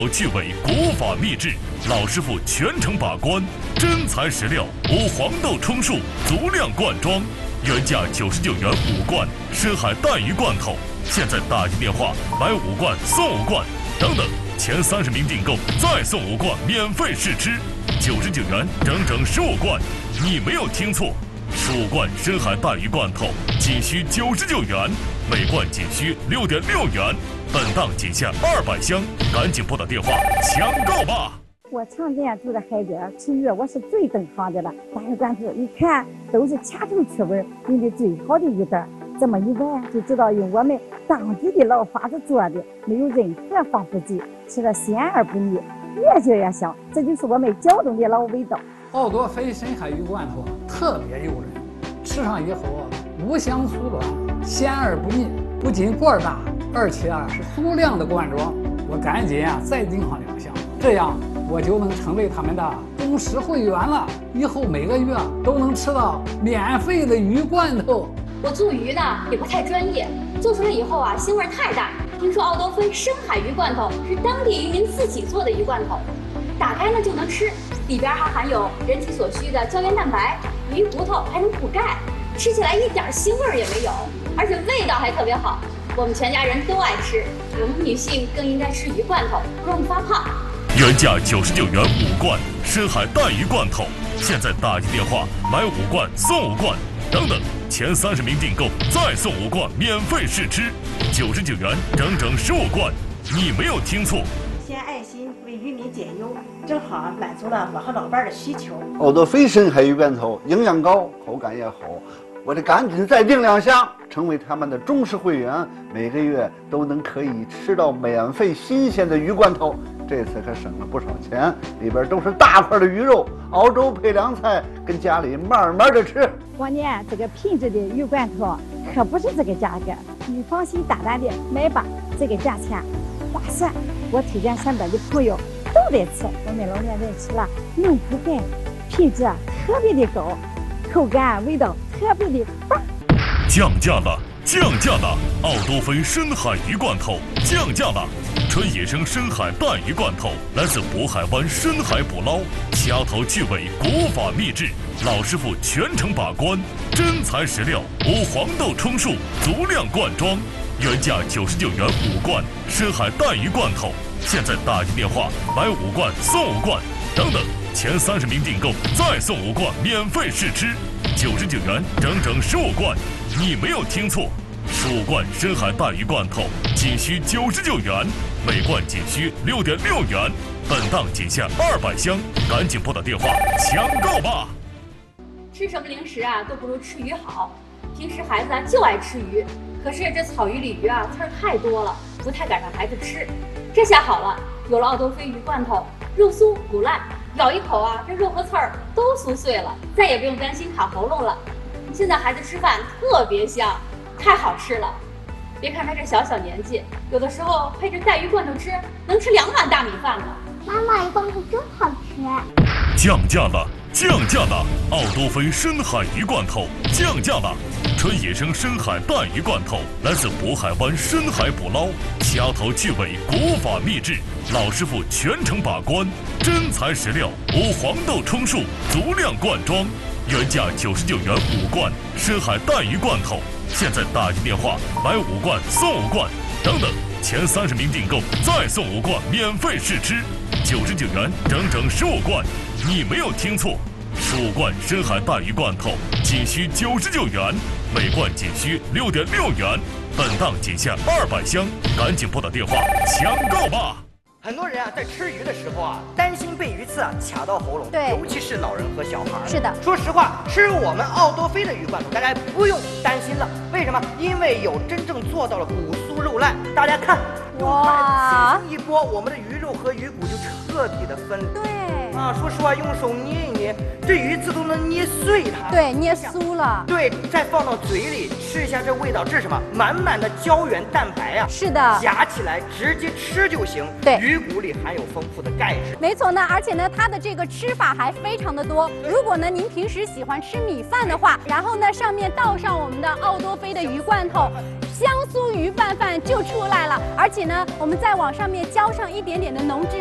趣味古法秘制，老师傅全程把关，真材实料，无黄豆充数，足量灌装，原价99元5罐深海带鱼罐头，现在打进电话买5罐送5罐，等等，前30名订购再送5罐免费试吃，99元整整15罐，你没有听错，15罐深海带鱼罐头仅需99元，每罐仅需6.6元。本档仅限200箱，赶紧拨打电话抢购吧！ 我常年住在海边，吃鱼我是最懂行的了。大鱼罐头一看都是掐头去味，用的最好的鱼蛋，这么一闻就知道用我们当地的老法子做的，没有任何防腐剂，吃了鲜而不腻，越嚼越香，这就是我们胶东的老味道。 奥多菲深海鱼罐头特别诱人，吃上以后无香酥软，鲜而不腻，不仅罐大，而且是足量的罐装。我赶紧再订上2箱，这样我就能成为他们的忠实会员了。以后每个月都能吃到免费的鱼罐头。 我做鱼呢也不太专业，做出来以后腥味太大。听说奥多菲深海鱼罐头是当地渔民自己做的鱼罐头，打开呢就能吃，里边还含有人体所需的胶原蛋白，鱼骨头还能补钙，吃起来一点腥味也没有，而且味道还特别好。我们全家人都爱吃，我们女性更应该吃鱼罐头，不容易发胖。 原价99元5罐深海带鱼罐头，现在打进电话买5罐送5罐，等等，前30名订购再送5罐免费试吃，99元整整15罐，你没有听错。 献爱心为渔民减忧，正好满足了我和老伴的需求。 奥多菲深海鱼罐头营养高，口感也好，我得赶紧再订2箱，成为他们的忠实会员，每个月都能可以吃到免费新鲜的鱼罐头。这次可省了不少钱，里边都是大块的鱼肉，熬粥配凉菜，跟家里慢慢的吃。 关键这个品质的鱼罐头可不是这个价格，你放心大胆的买吧，这个价钱划算。我推荐身边的朋友都得吃，我们老年人吃了能补钙，品质特别的高，口感味道特别的棒。 降价了，降价了！奥多菲深海鱼罐头降价了，纯野生深海带鱼罐头来自渤海湾深海捕捞，掐头去尾，古法秘制，老师傅全程把关，真材实料，无黄豆充数，足量灌装，原价99元5罐深海带鱼罐头，现在打进电话买5罐送5罐，等等，前30名订购再送5罐免费试吃，99元整整15罐，你没有听错，15罐深海带鱼罐头仅需99元，每罐仅需6.6元，本档仅限200箱，赶紧拨打电话抢购吧！ 吃什么零食都不如吃鱼好。平时孩子就爱吃鱼，可是这草鱼鲤鱼刺儿太多了，不太敢让孩子吃。这下好了，有了奥多菲鱼罐头，肉酥骨烂，咬一口这肉和刺儿都酥碎了，再也不用担心卡喉咙了。现在孩子吃饭特别香，太好吃了。别看他这小年纪，有的时候配着带鱼罐头吃，能吃2碗大米饭呢。 妈妈，鱼罐头真好吃。 降价了，降价了！奥多菲深海鱼罐头降价了，纯野生深海带鱼罐头来自渤海湾深海捕捞，掐头去尾，古法秘制，老师傅全程把关，真材实料，无黄豆充数，足量灌装，原价99元5罐深海带鱼罐头，现在打进电话买5罐送5罐，等等，前30名订购再送5罐免费试吃，99元整整15罐，你没有听错，15罐深海带鱼罐头仅需99元，每罐仅需6.6元，本档仅限200箱，赶紧拨打电话抢购吧！ 很多人在吃鱼的时候担心被鱼刺卡到喉咙， 对， 尤其是老人和小孩。 是的， 说实话，吃我们奥多菲的鱼罐头，大家不用担心了。为什么？因为有真正做到了骨酥肉烂。大家看，用筷子轻轻一拨，我们的鱼肉和鱼骨就彻底的分离。 对。 说实话，用手捏一捏，这鱼刺都能捏碎它。 对，捏酥了。 对，再放到嘴里吃一下，这味道，这是什么？满满的胶原蛋白是的， 夹起来直接吃就行。 对， 鱼骨里含有丰富的钙质。 没错呢，而且呢，它的这个吃法还非常的多。如果呢您平时喜欢吃米饭的话，然后呢上面倒上我们的奥多菲的鱼罐头。 香酥鱼拌饭就出来了。而且呢，我们再往上面浇上一点点的浓汁。